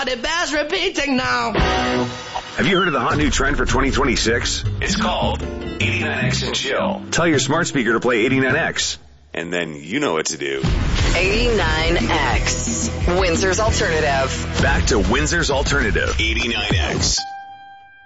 it bears repeating now. Have you heard of the hot new trend for 2026? It's called 89X and Chill. Tell your smart speaker to play 89X. And then you know what to do. 89X. Windsor's Alternative. Back to Windsor's Alternative. 89X.